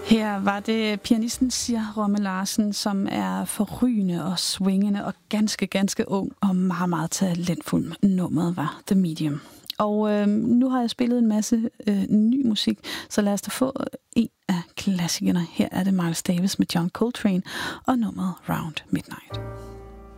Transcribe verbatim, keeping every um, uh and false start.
Her var det pianisten Sir Romme Larsen, som er forrygende og swingende og ganske, ganske ung og meget, meget talentfuld. Nummeret var The Medium. Og øh, nu har jeg spillet en masse øh, ny musik, så lad os da få en af klassikerne. Her er det Miles Davis med John Coltrane og nummeret Round Midnight.